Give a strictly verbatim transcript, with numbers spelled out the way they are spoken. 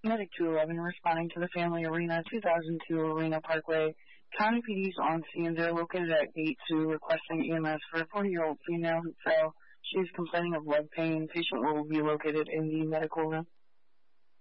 Medic two eleven responding to the Family Arena, two thousand two Arena Parkway. County P D's on scene. They're located at gate two requesting E M S for a forty-year-old female who fell. She is complaining of leg pain. Patient will be located in the medical room.